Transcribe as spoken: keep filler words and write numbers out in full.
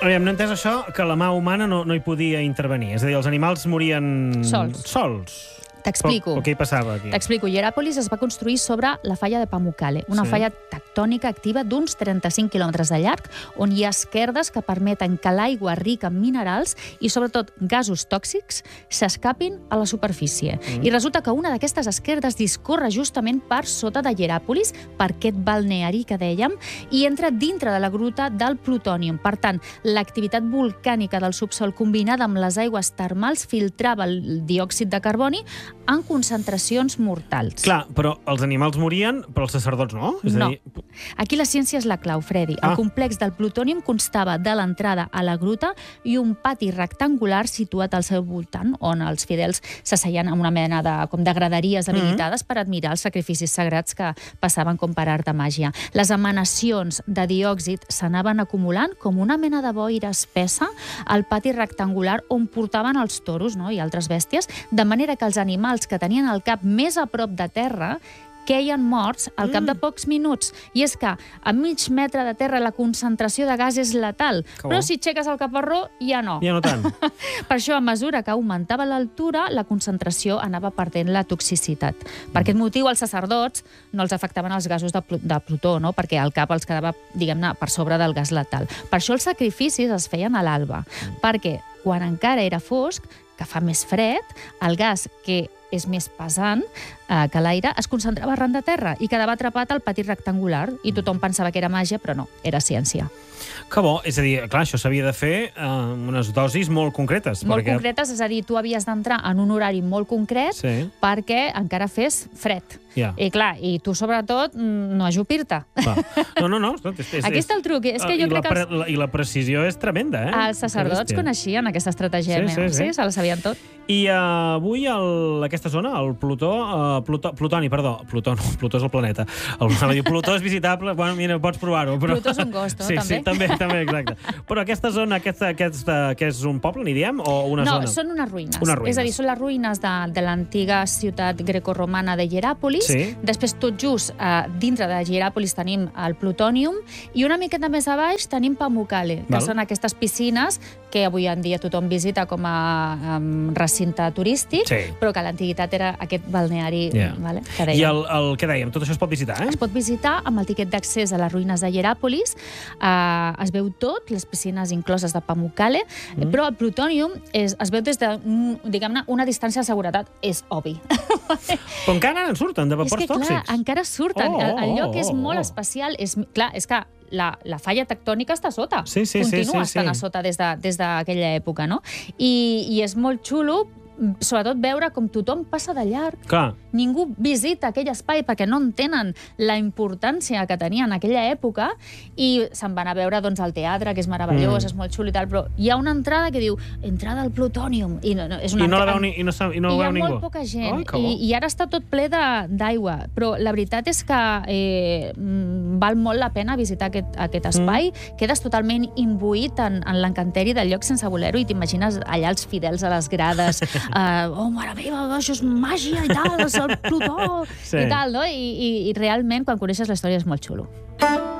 Aviam, no he entès això, que la mà humana no, no hi podia intervenir. És a dir, els animals morien... Sols. Sols. T'explico. Però què hi passava aquí? T'explico. Hieràpolis es va construir sobre la falla de Pamukkale, una Sí. falla tectònica activa d'uns trenta-cinc quilòmetres de llarg, on hi ha esquerdes que permeten que l'aigua rica en minerals i, sobretot, gasos tòxics s'escapin a la superfície. Mm. I resulta que una d'aquestes esquerdes discorre justament per sota de Hieràpolis, per aquest balneari que dèiem, i entra dintre de la gruta del plutònium. Per tant, l'activitat volcànica del subsol combinada amb les aigües termals filtrava el diòxid de carboni en concentracions mortals. Clar, però els animals morien, però els sacerdots no? És No. a dir... Aquí la ciència és la clau, Freddy. Ah. El complex del plutònium constava de l'entrada a la gruta i un pati rectangular situat al seu voltant, on els fidels s'asseien en una mena de, com de graderies habilitades mm-hmm. per admirar els sacrificis sagrats que passaven com per art de màgia. Les emanacions de diòxid s'anaven acumulant com una mena de boira espessa al pati rectangular on portaven els toros, no?, i altres bèsties, de manera que els animals que tenien el cap més a prop de terra queien morts al cap de pocs minuts. I és que a mig metre de terra la concentració de gas és letal, Que però bo. si aixeques el caparró ja no. Ja no tant. Per això, a mesura que augmentava l'altura, la concentració anava perdent la toxicitat. Per aquest motiu, els sacerdots no els afectaven els gasos de, pl de Plutó, no?, perquè el cap els quedava, diguem-ne, per sobre del gas letal. Per això els sacrificis es feien a l'alba, perquè quan encara era fosc, que fa més fred, el gas que és més pesant eh, que l'aire, es concentrava arran de terra i quedava atrapat al pati rectangular i tothom pensava que era màgia, però no, era ciència. Que bo, és a dir, clar, això s'havia de fer amb eh, unes dosis molt concretes. Molt perquè... concretes, és a dir, tu havies d'entrar en un horari molt concret Sí. perquè encara fes fred. Ja. I clar, i tu sobretot no ajupir-te. Va. No, no, no. És, és, Aquí està el truc. És que jo I, crec la, que els, pre- la, I la precisió és tremenda, eh? els sacerdots Que bèstia. coneixien aquesta estratègia. Sí, sí, sí. sí, se la sabien tot. I uh, avui el, aquesta zona, el Plutó, uh, Plutó, Plutoni, perdó, Plutó no, Plutó és el planeta. El, diu, Plutó és visitable, bueno, mira, pots provar-ho. Però... Plutó és un gos, no? Sí, També. sí, també, també, exacte. Però aquesta zona, aquesta, aquesta, que és un poble, n'hi diem, o una no, zona? són unes ruïnes. Unes ruïnes. És a dir, són les ruïnes de, de l'antiga ciutat grecorromana de Hieràpolis. Sí. Després, tot just, eh, dintre de Hieràpolis tenim el plutònium i una miqueta més a baix tenim Pamukkale, que Val. són aquestes piscines que avui en dia tothom visita com a um, recinte turístic, Sí. però que a l'antiguitat era aquest balneari, Yeah. vale, que dèiem. I el, el que dèiem, tot això es pot visitar, eh? Es pot visitar amb el tiquet d'accés a les ruïnes de Hieràpolis. Uh, es veu tot, les piscines incloses de Pamukkale, mm. però el plutònium és, es veu des de, mm, diguem-ne, una distància de seguretat. És obvi. Però encara en surten de és vapors que, clar, tòxics. encara surten. Oh, el, el lloc oh, és oh, molt oh. especial. És, clar, és que la, la falla tectònica està a sota. Sí, sí, sí, Continua sí, estant sí. a sota des de- des d'aquella època, no? I, I és molt xulo, sobretot veure com tothom passa de llarg. Clar. Ningú visita aquell espai perquè no entenen la importància que tenia en aquella època i se'n van a veure doncs, el teatre, que és meravellós, Mm. és molt xulo i tal, però hi ha una entrada que diu entrada al plutònium. I no, no, és una I no la entrada- veu, ni, i no, sa- i no I hi la ha veu ningú. molt poca gent, Ai, que bo. I, i ara està tot ple de- d'aigua, però la veritat és que eh, mm, val molt la pena visitar aquest, aquest espai, mm. quedes totalment imbuït en, en l'encanteri del lloc sense voler-ho i t'imagines allà els fidels a les grades, eh, oh, mare meva, això és màgia i tal, és el Plutó, Sí. i tal, no? I, i, i realment, quan coneixes la història, és molt xulo.